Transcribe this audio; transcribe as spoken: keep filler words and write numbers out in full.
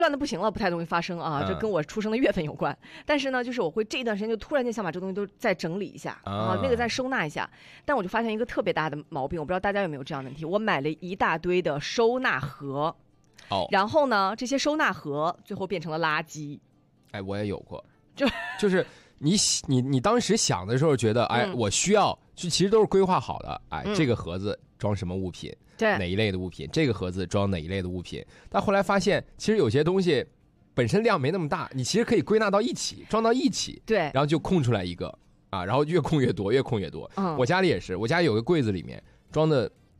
乱的不行了，不太容易发生啊，这跟我出生的月份有关。但是呢，就是我会这一段时间就突然间想把这东西都再整理一下啊，那个再收纳一下。但我就发现一个特别大的毛病，我不知道大家有没有这样的问题。我买了一大堆的收纳盒， 哦， 然后呢，这些收纳盒最后变成了垃圾。 哎，我也有过， 就就是你你你当时想的时候觉得，哎， 嗯、 我需要，就其实都是规划好的，哎， 嗯、 这个盒子装什么物品。 对， 哪一类的物品，这个盒子装哪一类的物品，但后来发现其实有些东西本身量没那么大，你其实可以归纳到一起，装到一起， 对， 然后就空出来一个啊，然后越空越多，越空越多。嗯，我家里也是，我家有个柜子里面装的